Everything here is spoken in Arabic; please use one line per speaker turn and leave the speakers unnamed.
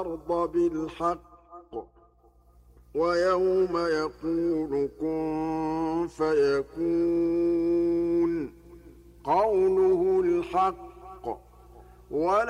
الأرض بالحق ويوم يقول كن فيكون قوله الحق